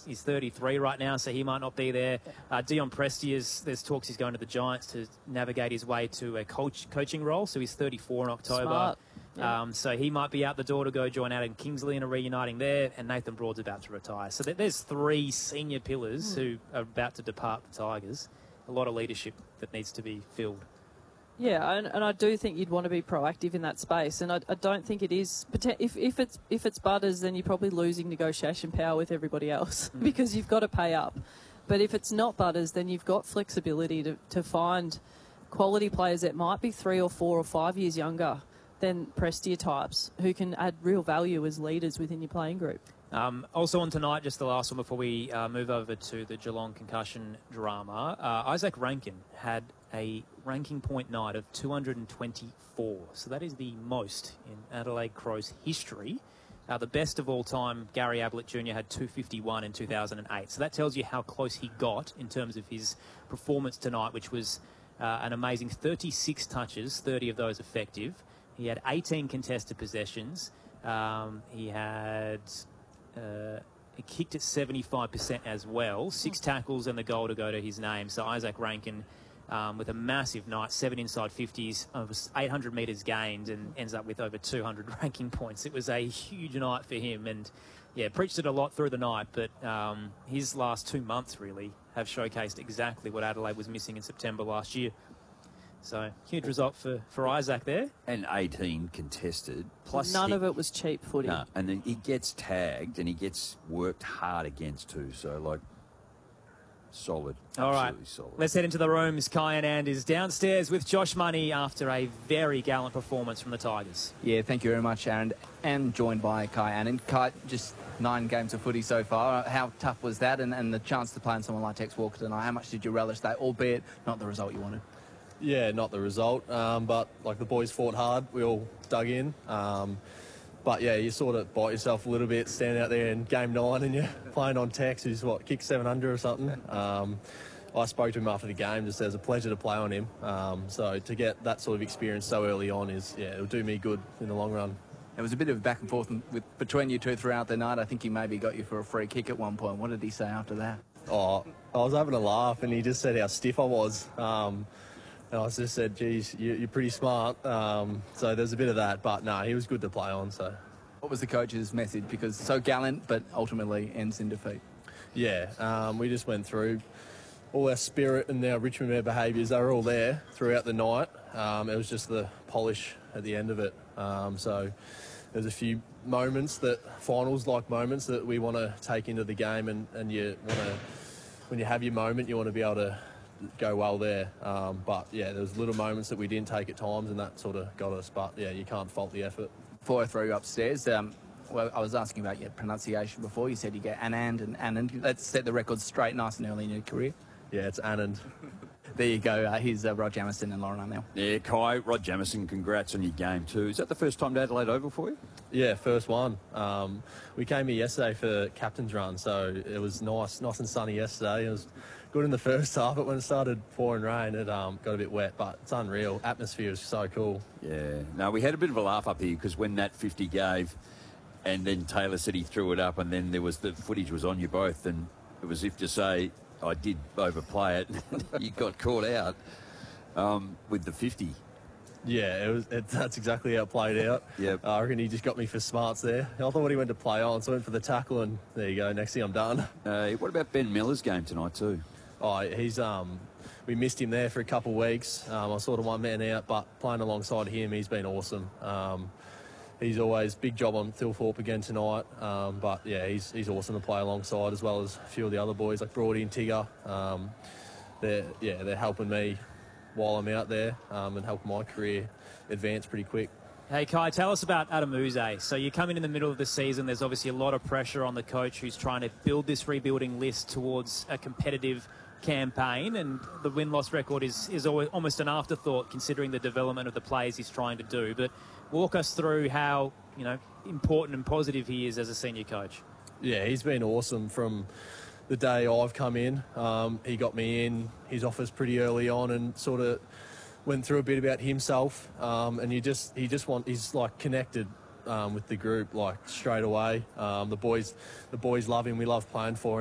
He's 33 right now, so he might not be there. Dion Prestia, there's talks he's going to the Giants to navigate his way to a coaching role. So he's 34 in October. Smart. Yeah. So he might be out the door to go join Adam Kingsley in a reuniting there, and Nathan Broad's about to retire. So there's three senior pillars who are about to depart the Tigers. A lot of leadership that needs to be filled. Yeah, and I do think you'd want to be proactive in that space, and I don't think it is. If it's Butters, then you're probably losing negotiation power with everybody else because you've got to pay up. But if it's not Butters, then you've got flexibility to find quality players that might be 3 or 4 or 5 years younger than Prestia types who can add real value as leaders within your playing group. Also on tonight, just the last one before we move over to the Geelong concussion drama, Isaac Rankin had a ranking point night of 224. So that is the most in Adelaide Crows history. The best of all time, Gary Ablett Jr. had 251 in 2008. So that tells you how close he got in terms of his performance tonight, which was an amazing 36 touches, 30 of those effective. He had 18 contested possessions. He kicked at 75% as well. 6 tackles and the goal to go to his name. So Isaac Rankin with a massive night, 7 inside 50s, over 800 metres gained, and ends up with over 200 ranking points. It was a huge night for him, and yeah, preached it a lot through the night, but his last 2 months really have showcased exactly what Adelaide was missing in September last year. So, huge result for Isaac there. And 18 contested. Plus none of it was cheap footy. No, and then he gets tagged and he gets worked hard against too. So, like, solid. All right, solid. Let's head into the rooms. Kai Anand is downstairs with Josh Money after a very gallant performance from the Tigers. Yeah, thank you very much, Aaron. And joined by Kai Anand. Kai, just 9 games of footy so far. How tough was that? And the chance to play on someone like Tex Walker tonight, how much did you relish that, albeit not the result you wanted? Yeah, not the result, but like the boys fought hard. We all dug in. But yeah, you sort of bite yourself a little bit, standing out there in game 9 and you're playing on Tex, who's kicked 700 or something. I spoke to him after the game, just said it was a pleasure to play on him. So to get that sort of experience so early on it'll do me good in the long run. It was a bit of a back and forth between you two throughout the night. I think he maybe got you for a free kick at one point. What did he say after that? Oh, I was having a laugh and he just said how stiff I was. And I just said, geez, you're pretty smart. So there's a bit of that, but no, he was good to play on. So, what was the coach's message? Because so gallant, but ultimately ends in defeat. Yeah, we just went through all our spirit and our Richmond Bear behaviours. They were all there throughout the night. It was just the polish at the end of it. So there's a few moments finals-like moments that we want to take into the game, and you want to, when you have your moment, you want to be able to go well there. But yeah, there's little moments that we didn't take at times, and that sort of got us. But yeah, you can't fault the effort. Before I throw you upstairs, well, I was asking about your pronunciation before. You said you get Anand and Anand. Let's set the record straight nice and early in your career. Yeah, it's Anand. There you go. Here's Rod Jamieson and Lauren Arnell. Yeah, Kai, Rod Jamieson, congrats on your game too. Is that the first time to Adelaide Oval for you? Yeah, first one. We came here yesterday for captain's run, so it was nice and sunny yesterday. It was good in the first half, but when it started pouring rain, it got a bit wet, but it's unreal. Atmosphere is so cool. Yeah. No, we had a bit of a laugh up here because when Nat 50 gave and then Taylor said he threw it up and then there was the footage was on you both and it was as if to say, I did overplay it. You got caught out with the 50. Yeah, that's exactly how it played out. Yep. I reckon he just got me for smarts there. I thought he went to play on, so I went for the tackle, and there you go. Next thing I'm done. What about Ben Miller's game tonight too? Oh, he's we missed him there for a couple of weeks. I sort of one man out, but playing alongside him, he's been awesome. He's always big job on Thilthorpe again tonight. But yeah, he's awesome to play alongside, as well as a few of the other boys like Brody and Tigger. They're helping me while I'm out there and helping my career advance pretty quick. Hey, Kai, tell us about Adam Uze. So you're coming in the middle of the season. There's obviously a lot of pressure on the coach who's trying to build this rebuilding list towards a competitive campaign, and the win-loss record is almost an afterthought considering the development of the players he's trying to do. But walk us through how important and positive he is as a senior coach. Yeah, he's been awesome from the day I've come in. He got me in his office pretty early on and sort of went through a bit about himself. And he's like connected with the group like straight away. The boys love him. We love playing for him.